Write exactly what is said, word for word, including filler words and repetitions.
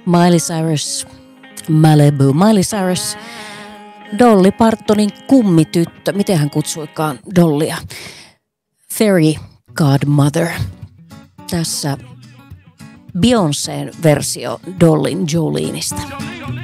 Miley Cyrus, Malibu. Miley Cyrus, Dolly Partonin kummityttö. Miten hän kutsuikaan Dollia? Fairy Godmother. Tässä Beyoncén versio Dollin Joleneista.